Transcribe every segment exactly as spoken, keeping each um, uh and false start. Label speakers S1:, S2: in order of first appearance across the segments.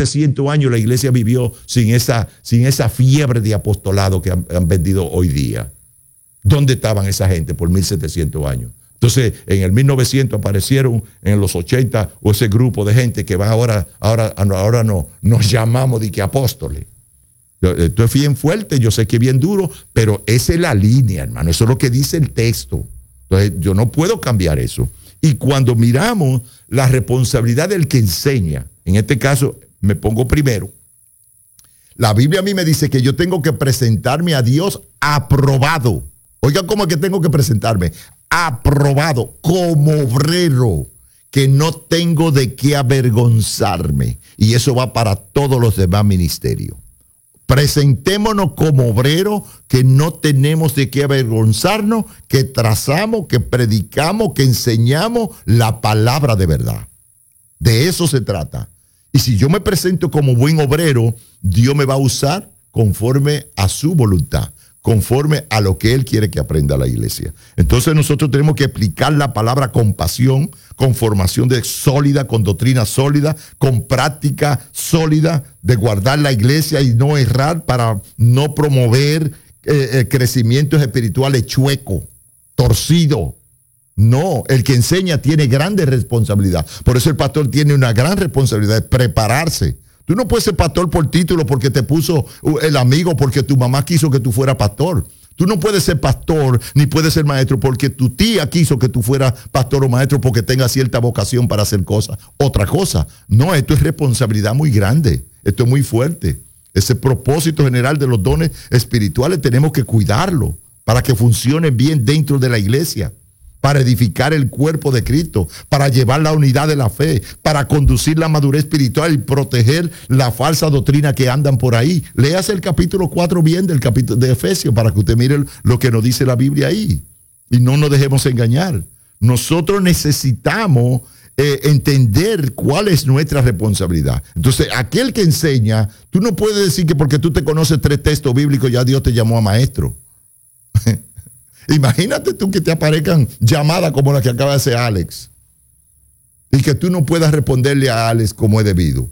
S1: setecientos años la iglesia vivió sin esa, sin esa fiebre de apostolado que han, han vendido hoy día. ¿Dónde estaban esa gente por mil setecientos años? Entonces, en el mil novecientos aparecieron en los ochenta o ese grupo de gente que va ahora, ahora, ahora no, nos llamamos de que apóstoles. Esto es bien fuerte, yo sé que es bien duro, pero esa es la línea, hermano. Eso es lo que dice el texto. Entonces, yo no puedo cambiar eso. Y cuando miramos la responsabilidad del que enseña, en este caso me pongo primero, la Biblia a mí me dice que yo tengo que presentarme a Dios aprobado. Oiga, ¿cómo es que tengo que presentarme? Aprobado, como obrero, que no tengo de qué avergonzarme. Y eso va para todos los demás ministerios. Presentémonos como obreros que no tenemos de qué avergonzarnos, que trazamos, que predicamos, que enseñamos la palabra de verdad. De eso se trata. Y si yo me presento como buen obrero, Dios me va a usar conforme a su voluntad, conforme a lo que Él quiere que aprenda la iglesia. Entonces nosotros tenemos que aplicar la palabra con pasión, con formación de sólida, con doctrina sólida, con práctica sólida de guardar la iglesia y no errar para no promover eh, crecimientos espirituales chuecos, torcidos. No, el que enseña tiene grande responsabilidad. Por eso el pastor tiene una gran responsabilidad de prepararse. Tú no puedes ser pastor por título porque te puso el amigo, porque tu mamá quiso que tú fueras pastor. Tú no puedes ser pastor ni puedes ser maestro porque tu tía quiso que tú fueras pastor o maestro porque tengas cierta vocación para hacer cosas. Otra cosa. No, esto es responsabilidad muy grande. Esto es muy fuerte. Ese propósito general de los dones espirituales tenemos que cuidarlo para que funcione bien dentro de la iglesia, para edificar el cuerpo de Cristo, para llevar la unidad de la fe, para conducir la madurez espiritual y proteger la falsa doctrina que andan por ahí. Léase el capítulo cuatro bien del capítulo de Efesios para que usted mire lo que nos dice la Biblia ahí. Y no nos dejemos engañar. Nosotros necesitamos eh, entender cuál es nuestra responsabilidad. Entonces, aquel que enseña, tú no puedes decir que porque tú te conoces tres textos bíblicos ya Dios te llamó a maestro. Imagínate tú que te aparezcan llamadas como la que acaba de hacer Alex y que tú no puedas responderle a Alex como es debido.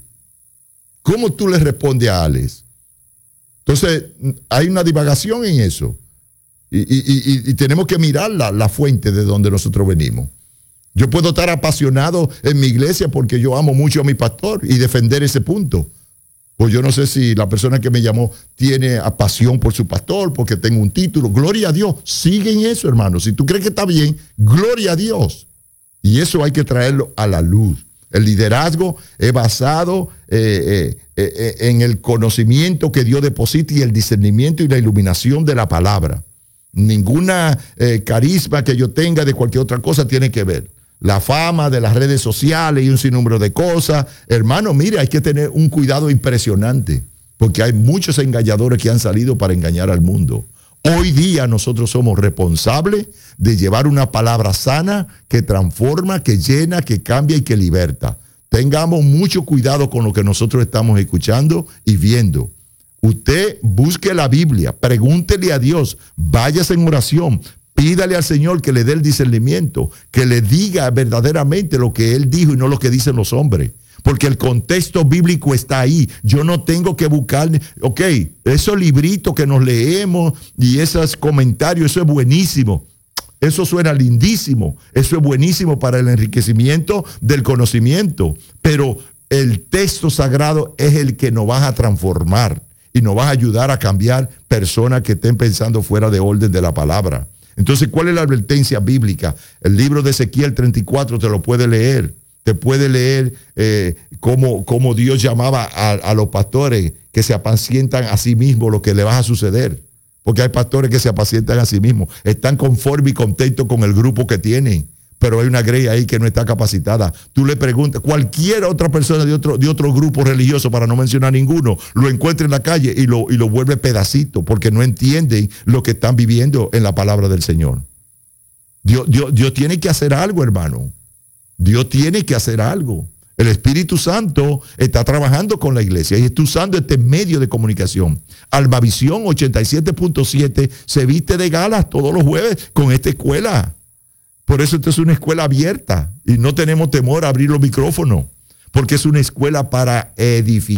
S1: ¿Cómo tú le respondes a Alex? Entonces, hay una divagación en eso y, y, y, y tenemos que mirar la, la fuente de donde nosotros venimos. Yo puedo estar apasionado en mi iglesia porque yo amo mucho a mi pastor y defender ese punto. Pues yo no sé si la persona que me llamó tiene pasión por su pastor, porque tengo un título. Gloria a Dios. Sigue en eso, hermano. Si tú crees que está bien, gloria a Dios. Y eso hay que traerlo a la luz. El liderazgo es basado eh, eh, eh, en el conocimiento que Dios deposita y el discernimiento y la iluminación de la palabra. Ninguna eh, carisma que yo tenga de cualquier otra cosa tiene que ver. La fama de las redes sociales y un sinnúmero de cosas. Hermano, mire, hay que tener un cuidado impresionante porque hay muchos engañadores que han salido para engañar al mundo. Hoy día nosotros somos responsables de llevar una palabra sana que transforma, que llena, que cambia y que liberta. Tengamos mucho cuidado con lo que nosotros estamos escuchando y viendo. Usted busque la Biblia, pregúntele a Dios, váyase en oración. Pídale al Señor que le dé el discernimiento, que le diga verdaderamente lo que Él dijo y no lo que dicen los hombres. Porque el contexto bíblico está ahí. Yo no tengo que buscar, ok, esos libritos que nos leemos y esos comentarios, eso es buenísimo. Eso suena lindísimo. Eso es buenísimo para el enriquecimiento del conocimiento. Pero el texto sagrado es el que nos va a transformar y nos va a ayudar a cambiar personas que estén pensando fuera de orden de la palabra. Entonces, ¿cuál es la advertencia bíblica? El libro de Ezequiel treinta y cuatro te lo puede leer. Te puede leer eh, cómo, cómo Dios llamaba a, a los pastores que se apacientan a sí mismos lo que le va a suceder. Porque hay pastores que se apacientan a sí mismos. Están conformes y contentos con el grupo que tienen. Pero hay una grey ahí que no está capacitada. Tú le preguntas, cualquier otra persona de otro, de otro grupo religioso, para no mencionar ninguno, lo encuentra en la calle y lo, y lo vuelve pedacito porque no entienden lo que están viviendo en la palabra del Señor. Dios, Dios, Dios tiene que hacer algo, hermano. Dios tiene que hacer algo. El Espíritu Santo está trabajando con la iglesia y está usando este medio de comunicación. Almavisión ochenta y siete punto siete se viste de galas todos los jueves con esta escuela. Por eso esta es una escuela abierta y no tenemos temor a abrir los micrófonos, porque es una escuela para edificar.